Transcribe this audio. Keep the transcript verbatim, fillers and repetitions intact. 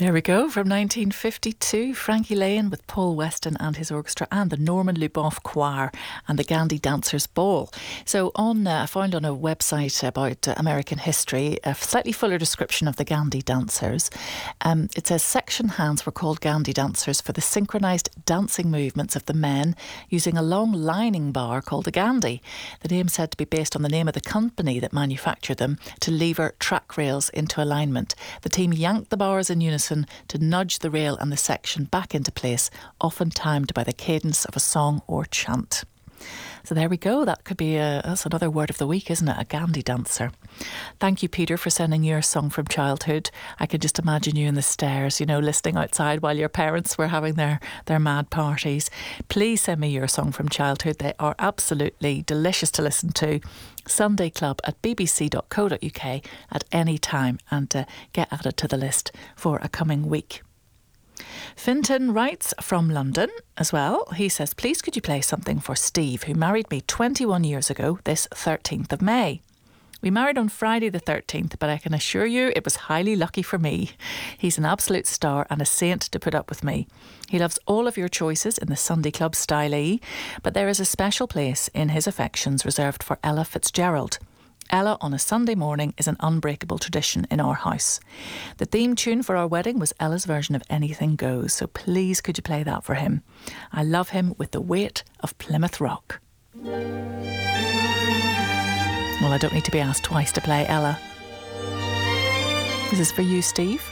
There we go, from nineteen fifty-two, Frankie Lane with Paul Weston and his orchestra and the Norman Luboff Choir and the Gandhi Dancers Ball. So on, uh, I found on a website about uh, American history a slightly fuller description of the Gandhi Dancers. Um, it says section hands were called Gandhi Dancers for the synchronised dancing movements of the men using a long lining bar called a Gandhi. The name said to be based on the name of the company that manufactured them to lever track rails into alignment. The team yanked the bars in unison to nudge the rail and the section back into place, often timed by the cadence of a song or chant. So there we go. That could be a, that's another word of the week, isn't it? A Gandhi dancer. Thank you, Peter, for sending your song from childhood. I can just imagine you in the stairs, you know, listening outside while your parents were having their, their mad parties. Please send me your song from childhood. They are absolutely delicious to listen to. Sunday Club at b b c dot co dot u k at any time, and uh, get added to the list for a coming week. Finton writes from London as well. He says, please could you play something for Steve, who married me twenty-one years ago this thirteenth of May. We married on Friday the thirteenth, but I can assure you it was highly lucky for me. He's an absolute star and a saint to put up with me. He loves all of your choices in the Sunday Club style, but there is a special place in his affections reserved for Ella Fitzgerald. Ella on a Sunday morning is an unbreakable tradition in our house. The theme tune for our wedding was Ella's version of Anything Goes, so please could you play that for him? I love him with the weight of Plymouth Rock. Well, I don't need to be asked twice to play Ella. This is for you, Steve.